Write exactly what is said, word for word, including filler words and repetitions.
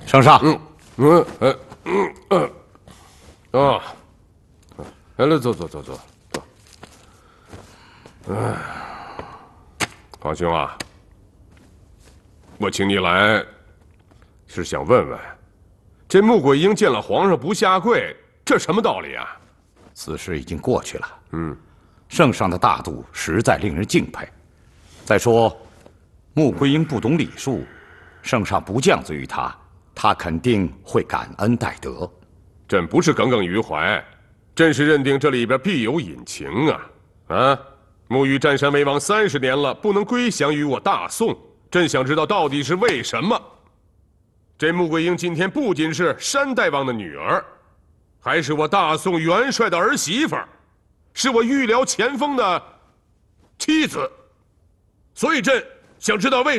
圣上， 嗯嗯呃嗯嗯啊，来来，走走走走走。哎，皇兄啊，我请你来，是想问问，这穆桂英见了皇上不下跪，这什么道理啊？ 此事已经过去了。 嗯， 圣上的大度实在令人敬佩。再说，穆桂英不懂礼数，圣上不降罪于她，她肯定会感恩戴德。 朕不是耿耿于怀，朕是认定这里边必有隐情啊！啊，沐浴占山为王三十年了，不能归降于我大宋，朕想知道到底是为什么。这穆桂英今天不仅是山大王的女儿，还是我大宋元帅的儿媳妇儿，是我御辽前锋的妻子，所以朕想知道为